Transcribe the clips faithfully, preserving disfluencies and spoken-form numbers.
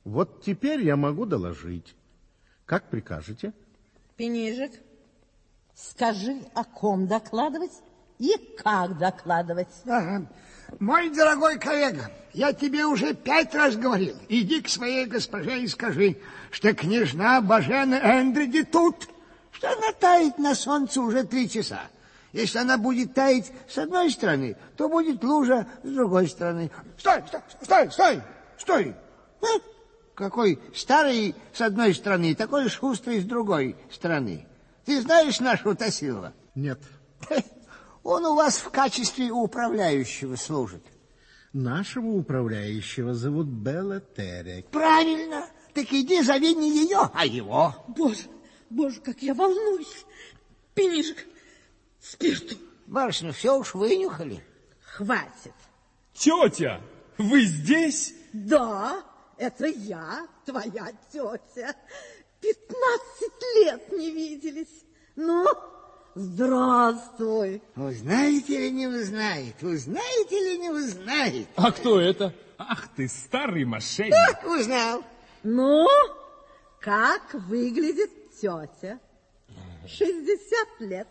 Вот теперь я могу доложить. Как прикажете? Пинижик, скажи, о ком докладывать и как докладывать. Ага. Мой дорогой коллега, я тебе уже пять раз говорил. Иди к своей госпоже и скажи, что княжна Божена Эндриди тут, что она тает на солнце уже три часа. Если она будет таять с одной стороны, то будет лужа с другой стороны. Стой, стой, стой, стой, стой. А? Какой старый с одной стороны, такой шустрый с другой стороны. Ты знаешь нашего Тасилова? Нет. Он у вас в качестве управляющего служит. Нашего управляющего зовут Белла Терек. Правильно. Так иди зови не ее, а его. Боже, боже, как я волнуюсь. Пинижик, спирту. Барышня, все уж вынюхали. Хватит. Тетя, вы здесь? Да, это я, твоя тетя. Пятнадцать лет не виделись. Ну, здравствуй. Узнаете или не узнает? Узнаете или не узнает? А кто это? Ах ты, старый мошенник. А, узнал. Ну, как выглядит тетя? Шестьдесят лет.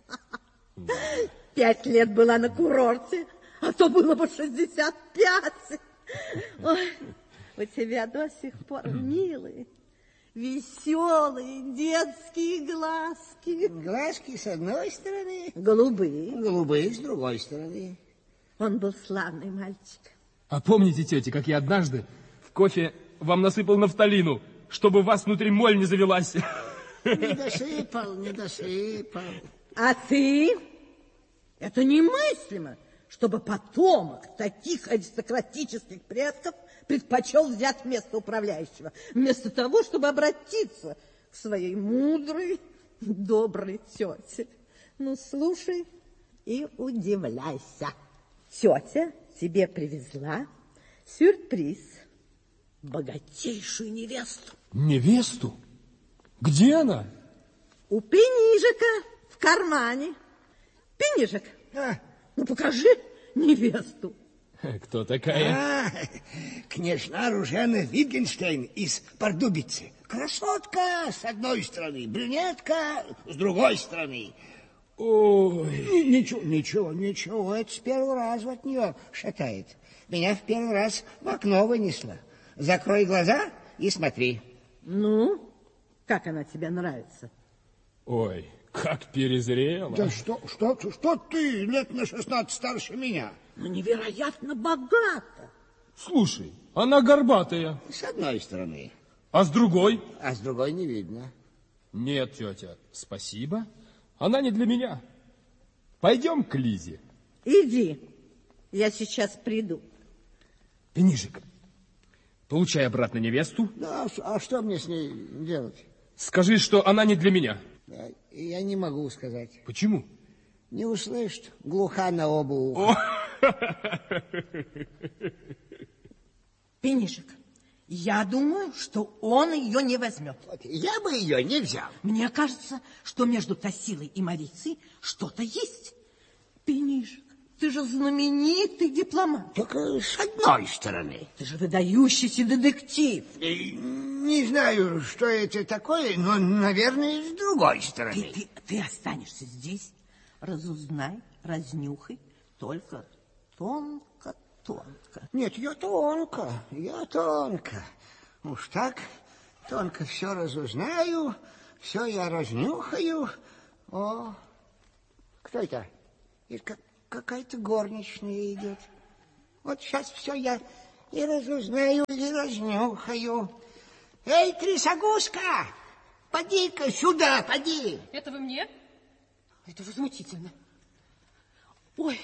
Пять лет была на курорте, а то было бы шестьдесят пять. Ой, у тебя до сих пор милые, веселые детские глазки. Глазки с одной стороны. Голубые. Голубые с другой стороны. Он был славный мальчик. А помните, тетя, как я однажды в кофе вам насыпал нафталину, чтобы у вас внутри моль не завелась? Не досыпал, не досыпал. А ты? Это немыслимо, чтобы потомок таких аристократических предков предпочел взять место управляющего, вместо того, чтобы обратиться к своей мудрой, доброй тете. Ну, слушай и удивляйся. Тетя тебе привезла сюрприз. Богатейшую невесту. Невесту? Где она? У Пинижика в кармане. Пинижик, А? ну покажи невесту. Кто такая? А, княжна Ружена Витгенштейн из Пардубицы. Красотка с одной стороны, брюнетка с другой стороны. Ой. Ничего, ничего, ничего, это с первого раза от нее шатает. Меня в первый раз в окно вынесло. Закрой глаза и смотри. Ну, как она тебе нравится? Ой, как перезрела. Да что, что, что ты лет на шестнадцать старше меня? Ну, невероятно богата. Слушай, она горбатая. С одной стороны. А с другой? А с другой не видно. Нет, тетя, спасибо. Она не для меня. Пойдем к Лизе. Иди, я сейчас приду. Пинижик, получай обратно невесту. Да, а что мне с ней делать? Скажи, что она не для меня. Я не могу сказать. Почему? Не услышит, глуха на оба уха. Пинижик, я думаю, что он ее не возьмет. Вот, я бы ее не взял. Мне кажется, что между Тасилой и Марицей что-то есть. Пинижик, ты же знаменитый дипломат. Только с одной стороны. Ты же выдающийся детектив. И не знаю, что это такое, но, наверное, с другой стороны. Ты, ты, ты останешься здесь, разузнай, разнюхай, только тонко-тонко. Нет, я тонко, я тонко. Уж так, тонко все разузнаю, все я разнюхаю. О, кто это? Это как, какая-то горничная идет. Вот сейчас все я и разузнаю, и разнюхаю. Эй, трясогузка, поди-ка сюда, поди. Это вы мне? Это возмутительно. Ой,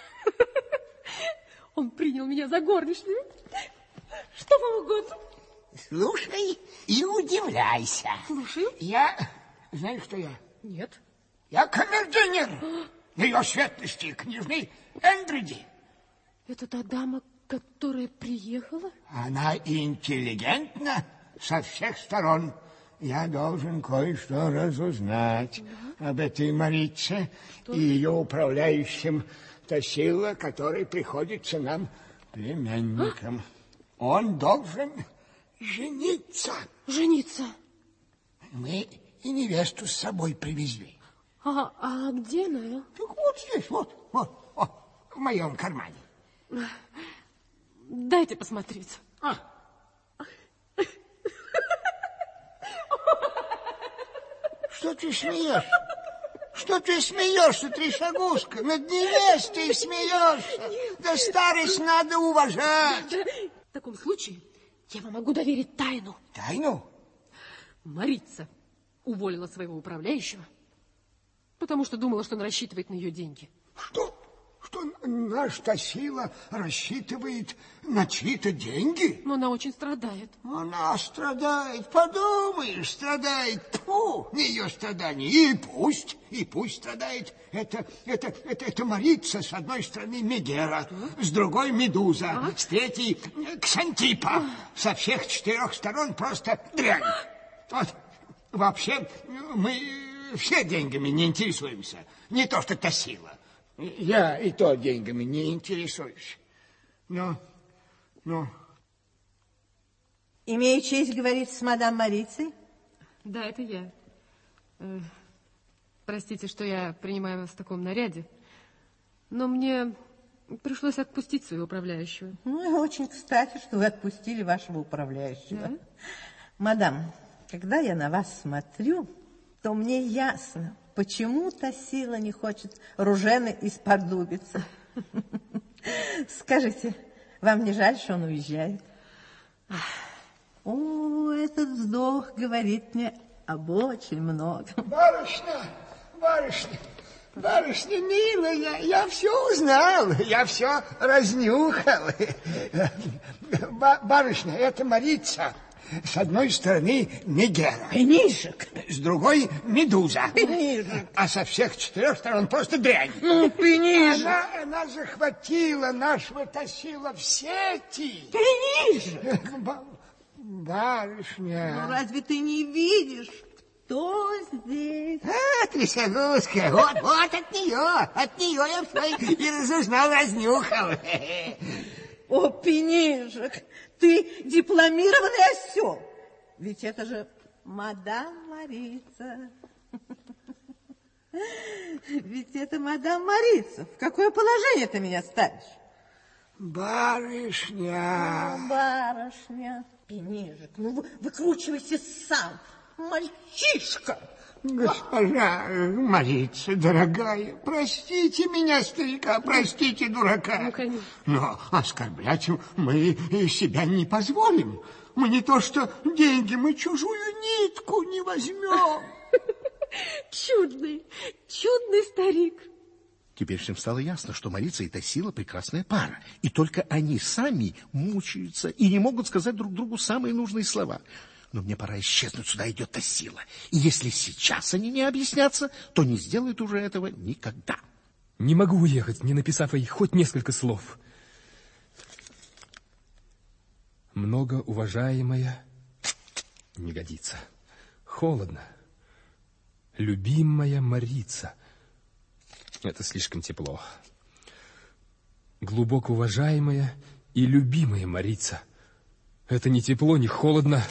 он принял меня за горничную. Что вам угодно? Слушай и удивляйся. Слушаю. Я, знаешь, что я? Нет. Я камердинер ее светлости, княжны Эндриди. Это та дама, которая приехала? Она интеллигентна со всех сторон. Я должен кое-что разузнать да. об этой Марице что? И ее управляющем Тасила, который приходится нам племянником. А? Он должен Жениться. Жениться. Мы и невесту с собой привезли. А, а где она? Так вот здесь, вот, вот, вот, в моем кармане. Дайте посмотреть. А. Что ты смеешь? Что ты смеешься, Тришагушка? Над невестой смеешься. Да старость надо уважать. В таком случае я вам могу доверить тайну. Тайну? Марица уволила своего управляющего, потому что думала, что он рассчитывает на ее деньги. Что? Что наша Тосила рассчитывает на чьи-то деньги? Но она очень страдает. Она страдает, подумаешь, страдает. Тьфу, ее страдания. И пусть, и пусть страдает. Это, это, это, это Марица, с одной стороны Мегера, с другой Медуза, а? С третьей Ксантипа. Со всех четырех сторон просто дрянь. Вот, вообще, мы все деньгами не интересуемся. Не то, что Тосила. Я и то деньгами не интересуюсь. Но, но... Имею честь говорить с мадам Марицей? Да, это я. Э, простите, что я принимаю вас в таком наряде, но мне пришлось отпустить своего управляющего. Ну, и очень кстати, что вы отпустили вашего управляющего. Да? Мадам, когда я на вас смотрю, то мне ясно, почему Тосила не хочет Ружены исподубиться. Скажите, вам не жаль, что он уезжает? О, этот вздох говорит мне об очень многом. Барышня, барышня, барышня милая, я все узнал, я все разнюхал. Барышня, это Марица. С одной стороны Мегера. Пенижик. С другой Медуза. Пенижик. А со всех четырех сторон просто дрянь. Ну, Пенижик. Она, она захватила нашего Тосила в сети. Пенижик. Барышня. Ну, разве ты не видишь, кто здесь? А, Трясогузка, вот, вот от нее, от нее я все и разузнал, разнюхал. О, Пенижик, ты дипломированный осел. Ведь это же мадам Марица. Ведь это мадам Марица. В какое положение ты меня ставишь? Барышня. Ну, барышня. Пенижик, ну выкручивайся сам. Мальчишка. Госпожа Марица, дорогая, простите меня, старика, простите, дурака. Ну, конечно. Но оскорблять мы себя не позволим. Мы не то что деньги, мы чужую нитку не возьмем. Чудный, чудный старик. Теперь всем стало ясно, что Марица и Тосила прекрасная пара, и только они сами мучаются и не могут сказать друг другу самые нужные слова. Но мне пора исчезнуть, сюда идет Тосила. И если сейчас они не объяснятся, то не сделают уже этого никогда. Не могу уехать, не написав ей хоть несколько слов. Многоуважаемая, не годится. Холодно. Любимая Марица. Это слишком тепло. Глубоко уважаемая и любимая Марица. Это не тепло, не холодно.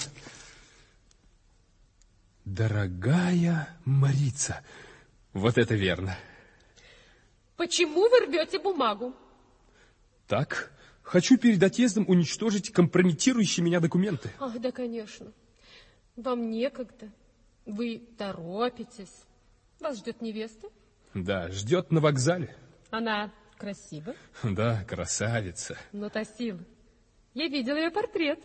Дорогая Марица. Вот это верно. Почему вы рвете бумагу? Так, хочу перед отъездом уничтожить компрометирующие меня документы. Ах, да, конечно. Вам некогда. Вы торопитесь. Вас ждет невеста? Да, ждет на вокзале. Она красива? Да, красавица. Но Тосила. Я видела ее портрет.